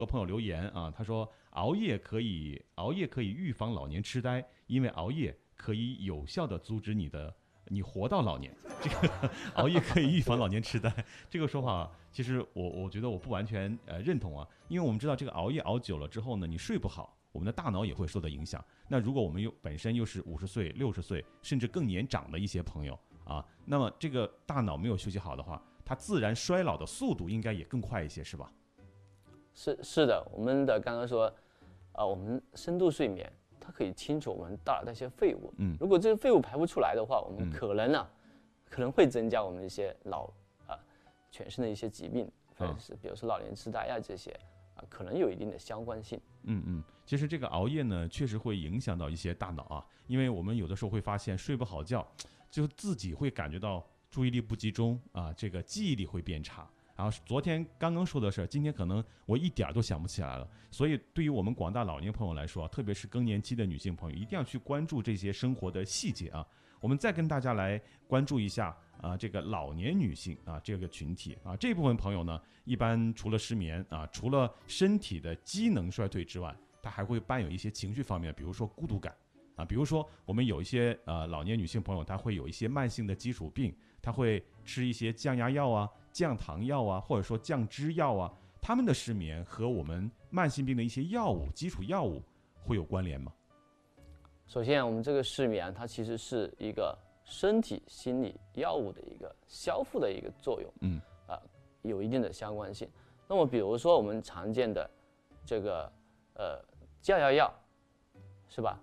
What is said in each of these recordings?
有朋友留言啊，他说熬夜可以预防老年痴呆，因为熬夜可以有效的阻止你活到老年。这个熬夜可以预防老年痴呆这个说法，其实我觉得我不完全认同啊，因为我们知道这个熬夜熬久了之后呢，你睡不好，我们的大脑也会受到影响。那如果我们本身又是50岁、60岁甚至更年长的一些朋友啊，那么这个大脑没有休息好的话，它自然衰老的速度应该也更快一些，是吧？ 是的，我们的刚刚说，我们深度睡眠，它可以清除我们大脑的一些废物。如果这个废物排不出来的话，我们可能会增加我们一些全身的一些疾病，或者是比如说老年痴呆啊这些可能有一定的相关性。 其实这个熬夜呢，确实会影响到一些大脑啊，因为我们有的时候会发现睡不好觉，就自己会感觉到注意力不集中啊，这个记忆力会变差。然后昨天刚刚说的事，今天可能我一点都想不起来了。所以对于我们广大老年朋友来说，特别是更年期的女性朋友，一定要去关注这些生活的细节啊。我们再跟大家来关注一下这个老年女性这个群体这部分朋友呢，一般除了失眠除了身体的机能衰退之外，她还会伴有一些情绪方面，比如说孤独感比如说我们有一些老年女性朋友，她会有一些慢性的基础病，她会吃一些降压药降糖药或者说降脂药她们的失眠和我们慢性病的一些药物基础药物会有关联吗？ 首先，我们这个失眠它其实是一个身体心理药物的一个消复的一个作用，有一定的相关性。那么比如说我们常见的这个降压药，是吧？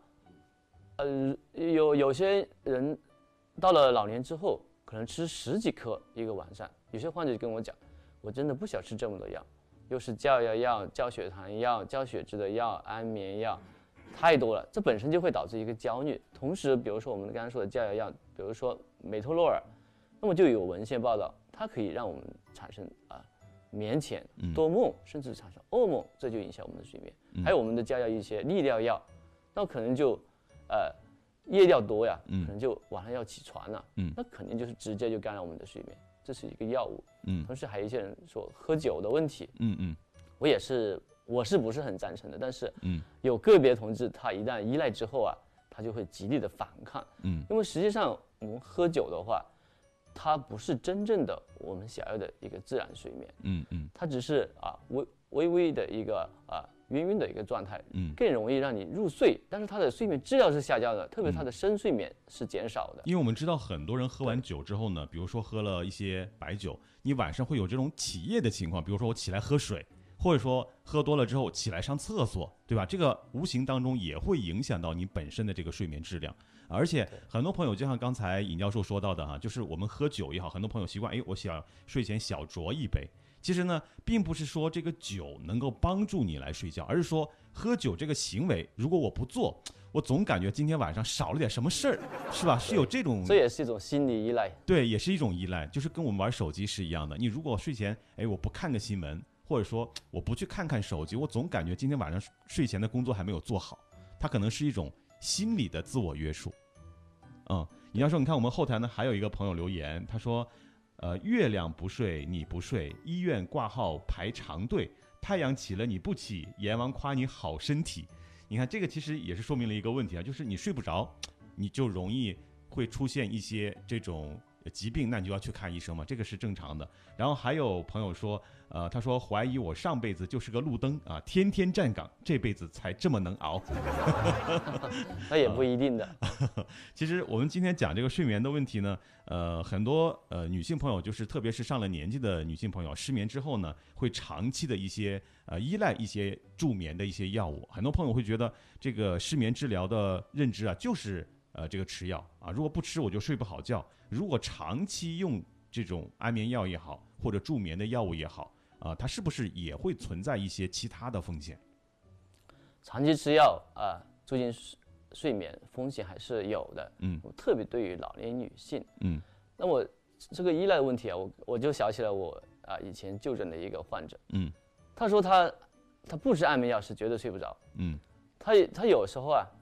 有些人到了老年之后，可能吃10几颗一个晚上。有些患者跟我讲，我真的不想吃这么多药，又是降压药、降血糖药、降血脂的药、安眠药，太多了，这本身就会导致一个焦虑。同时，比如说我们刚才说的降压药，比如说美托洛尔，那么就有文献报道，它可以让我们产生眠前、多梦，甚至产生噩梦，这就影响我们的睡眠。还有我们的降压一些利尿药，那可能就夜尿多呀，可能就晚上要起床了，那肯定就是直接就干扰我们的睡眠，这是一个药物。同时还有一些人说喝酒的问题，我是不是很赞成的？但是有个别同志他一旦依赖之后他就会极力的反抗，因为实际上我们喝酒的话，它不是真正的我们想要的一个自然睡眠，它只是微微的一个晕晕的一个状态，更容易让你入睡，但是它的睡眠质量是下降的，特别它的深睡眠是减少的。 因为我们知道很多人喝完酒之后呢，比如说喝了一些白酒，你晚上会有这种起夜的情况，比如说我起来喝水，或者说喝多了之后起来上厕所，对吧？这个无形当中也会影响到你本身的这个睡眠质量。而且很多朋友就像刚才尹教授说到的就是我们喝酒也好，很多朋友习惯我想睡前小酌一杯。其实呢，并不是说这个酒能够帮助你来睡觉，而是说喝酒这个行为，如果我不做，我总感觉今天晚上少了点什么事儿，是吧？是有这种， 这也是一种心理依赖。 对，也是一种依赖，就是跟我们玩手机是一样的。你如果睡前，我不看个新闻，或者说我不去看看手机，我总感觉今天晚上睡前的工作还没有做好，它可能是一种心理的自我约束。尹教授，你看我们后台呢还有一个朋友留言，他说月亮不睡你不睡，医院挂号排长队，太阳起了你不起，阎王夸你好身体。你看这个其实也是说明了一个问题就是你睡不着，你就容易会出现一些这种疾病，那你就要去看医生嘛，这个是正常的。然后还有朋友说他说怀疑我上辈子就是个路灯天天站岗，这辈子才这么能熬。 那也不一定的。 其实我们今天讲这个睡眠的问题呢，很多女性朋友，就是特别是上了年纪的女性朋友，失眠之后呢，会长期的一些依赖一些助眠的一些药物。很多朋友会觉得这个失眠治疗的认知就是这个吃药如果不吃我就睡不好觉。如果长期用这种安眠药也好，或者助眠的药物也好它是不是也会存在一些其他的风险？ 长期吃药促进睡眠风险还是有的，特别对于老年女性，那么这个依赖问题我就想起了我以前就诊的一个患者，他说他不吃安眠药是绝对睡不着，他有时候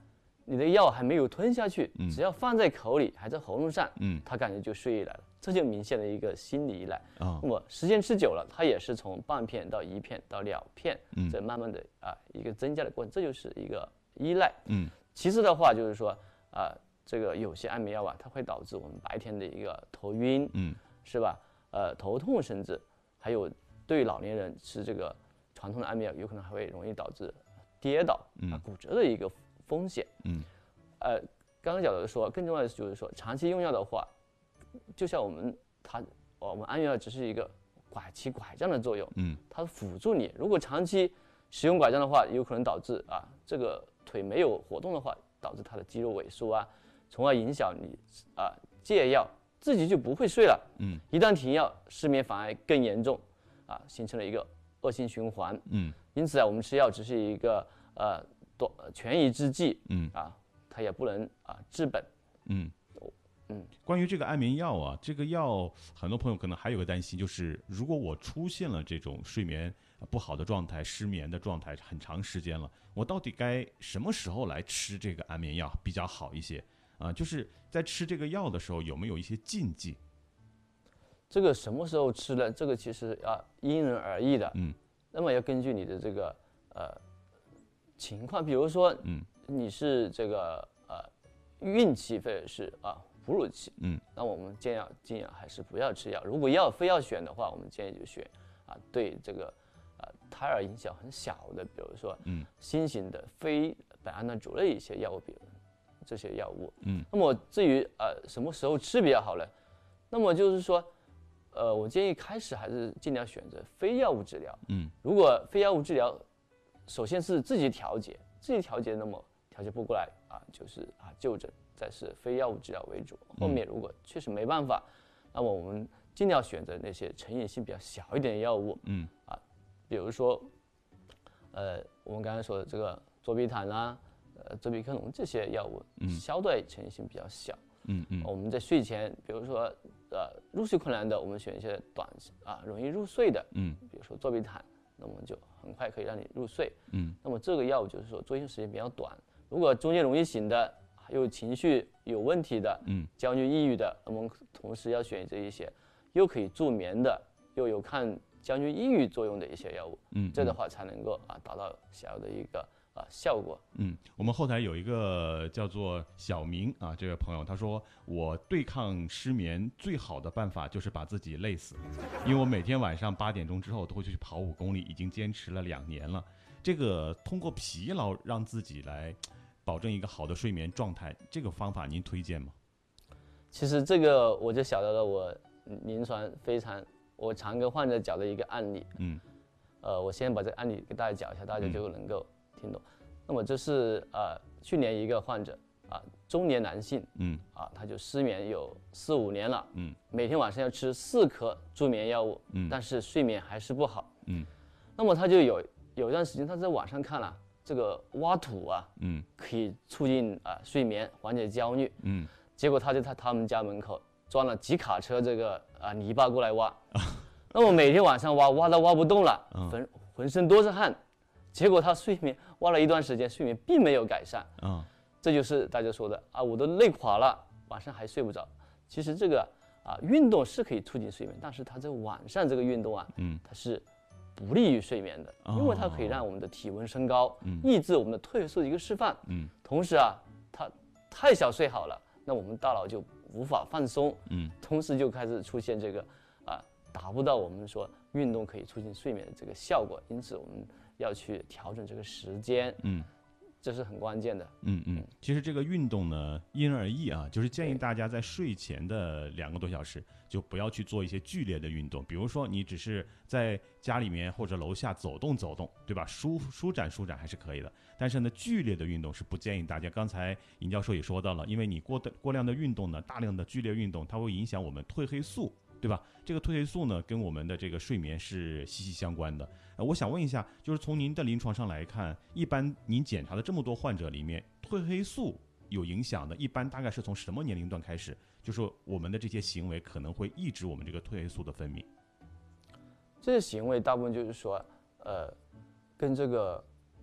你的药还没有吞下去， 嗯只要放在口里，还在喉咙上， 嗯他感觉就睡意来了，这就明显的一个心理依赖。 啊那么时间吃久了，它也是从半片到1片到2片， 嗯这慢慢的一个增加的过程，这就是一个依赖。 嗯其次的话就是说这个有些安眠药啊，它会导致我们白天的一个头晕， 嗯是吧？头痛，甚至还有对老年人吃这个传统的安眠药，有可能还会容易导致跌倒骨折的一个风险。 嗯刚刚讲的说，更重要的就是说，长期用药的话，就像我们安眠药只是一个起拐杖的作用，它辅助你。如果长期使用拐杖的话，有可能导致这个腿没有活动的话，导致它的肌肉萎缩从而影响你戒药，自己就不会睡了。一旦停药，失眠反而更严重，形成了一个恶性循环。因此我们吃药只是一个权宜之计，它也不能治本。 关于这个安眠药这个药很多朋友可能还有个担心，就是如果我出现了这种睡眠不好的状态、失眠的状态很长时间了，我到底该什么时候来吃这个安眠药比较好一些就是在吃这个药的时候有没有一些禁忌？ 这个什么时候吃呢？这个其实因人而异的。那么要根据你的这个情况，比如说你是这个孕期或者是哺乳期，那我们尽量还是不要吃药。如果非要选的话，我们建议就选对这个胎儿影响很小的，比如说新型的非苯胺那主类一些药物，比如这些药物。那么至于什么时候吃比较好呢？那么就是说我建议开始还是尽量选择非药物治疗。如果非药物治疗，首先是自己调节，那么调节不过来就是就诊，再是非药物治疗为主。后面如果确实没办法，那么我们尽量选择那些成瘾性比较小一点的药物。比如说我们刚才说的这个佐比坦泽比克隆这些药物，相对成瘾性比较小。我们在睡前，比如说入睡困难的，我们选一些容易入睡的，比如说佐比坦，那么就很快可以让你入睡。那么这个药物就是说作用时间比较短。如果中间容易醒的，还有情绪有问题的，焦虑抑郁的，我们同时要选择一些又可以助眠的，又有抗焦虑抑郁作用的一些药物。这的话才能够达到想要的一个效果。 我们后台有一个叫做小明这位朋友，他说我对抗失眠最好的办法就是把自己累死，因为我每天晚上8点钟之后都会去跑5公里，已经坚持了2年了。这个通过疲劳让自己来保证一个好的睡眠状态，这个方法您推荐吗？ 其实这个我就晓得了，我临床我常跟患者讲的一个案例。我先把这个案例给大家讲一下，大家就能够听懂。那么这是去年一个患者中年男性，他就失眠有4、5年了，每天晚上要吃4颗助眠药物，但是睡眠还是不好。那么他就有一段时间他在网上看了这个挖土可以促进睡眠，缓解焦虑。结果他就在他们家门口装了几卡车这个泥巴过来挖，那么每天晚上挖到挖不动了，浑身都是汗。结果他睡眠挖了一段时间，睡眠并没有改善。这就是大家说的我都累垮了，晚上还睡不着。其实这个运动是可以促进睡眠，但是它在晚上这个运动它是不利于睡眠的，因为它可以让我们的体温升高，抑制我们的褪黑素的一个释放。同时它太小睡好了，那我们大脑就无法放松，同时就开始出现这个达不到我们说运动可以促进睡眠的这个效果。因此我们要去调整这个时间，这是很关键的。 其实这个运动呢因人而异就是建议大家在睡前的2个多小时就不要去做一些剧烈的运动，比如说你只是在家里面或者楼下走动走动，对吧？舒展还是可以的，但是呢剧烈的运动是不建议大家。刚才尹教授也说到了，因为你过量的运动呢，大量的剧烈运动，它会影响我们褪黑素，对吧？这个褪黑素呢跟我们的这个睡眠是息息相关的。我想问一下，就是从您的临床上来看，一般您检查的这么多患者里面，褪黑素有影响的，一般大概是从什么年龄段开始？就是我们的这些行为可能会抑制我们这个褪黑素的分泌。 这些行为大部分就是说，跟这个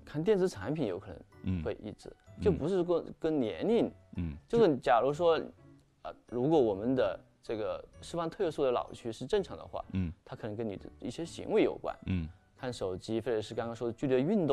看电子产品有可能会抑制，就不是跟年龄， 嗯， 就是假如说，如果我们的这个释放褪黑素的脑区是正常的话，它可能跟你的一些行为有关，看手机或者是刚刚说的剧烈运动。